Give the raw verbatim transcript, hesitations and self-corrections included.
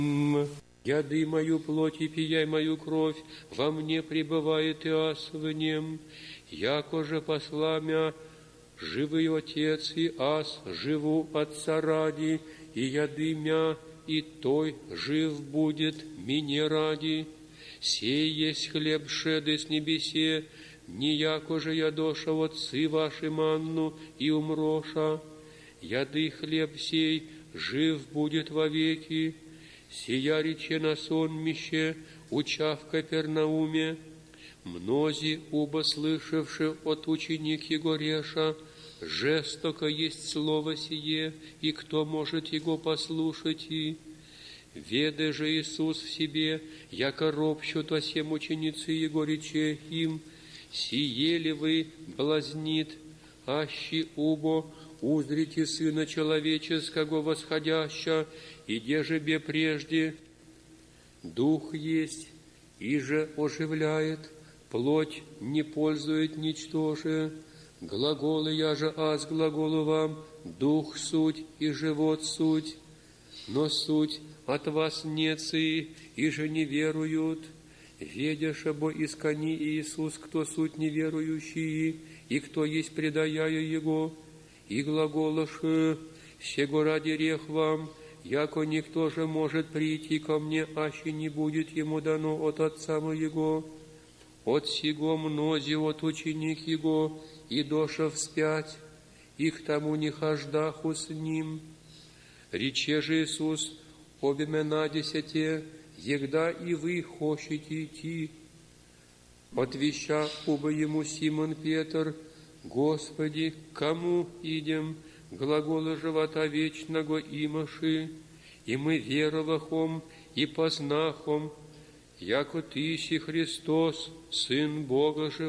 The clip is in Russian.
Яды мою плоть и пияй мою кровь, во мне пребывает и ас в нем. Яко же посла мя живый Отец, и ас живу Отца ради, и яды мя, и той жив будет мне ради. Сей есть хлеб шеды с небесе, не яко же ядоша отцы ваши манну и умроша. Яды хлеб сей жив будет вовеки. Сия рече на сонмище, уча в Капернауме. Мнози, оба слышавши от ученик его реша, жестоко есть слово сие, и кто может его послушать и... Веде же Иисус в себе, яко ропщут о сем ученицы его рече им, сие ли вы блазнит, аще убо узрите Сына Человеческого восходяща, и деже бе прежде Дух есть, и же оживляет, плоть не пользует ничтоже. Глаголы я же аз глаголу вам, Дух суть и живот суть, но суть от вас нецы, и же не веруют. Ведяша бо искони Иисус, кто суть неверующие, и кто есть предаяя Его, и глаголоши, сего ради рех вам, яко никто же может прийти ко мне, аще не будет ему дано от Отца моего. От сего мнози от ученик Его, и доша вспять, и к тому не хождаху с Ним. Рече же Иисус об имена десяте, егда и вы хочете идти. Отвеща оба ему Симон Петр, Господи, кому идем? Глагола живота вечного имаши, и мы веровахом и познахом, яко Ты си Христос, Сын Бога живого.